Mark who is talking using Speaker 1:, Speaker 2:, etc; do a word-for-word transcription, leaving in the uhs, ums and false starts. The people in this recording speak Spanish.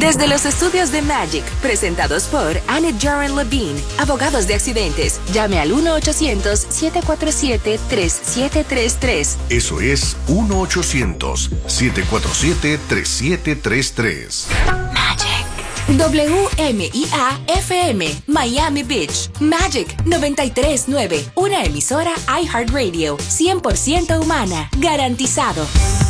Speaker 1: Desde los estudios de Magic, presentados por Annette Jaren Levine, abogados de accidentes. Llame al uno ochocientos, siete cuatro siete, tres siete tres tres.
Speaker 2: Eso es uno ochocientos, siete cuatro siete, tres siete tres tres.
Speaker 1: Magic. W M I A F M, Miami Beach. Magic noventa y tres punto nueve, una emisora iHeartRadio, cien por ciento humana, garantizado.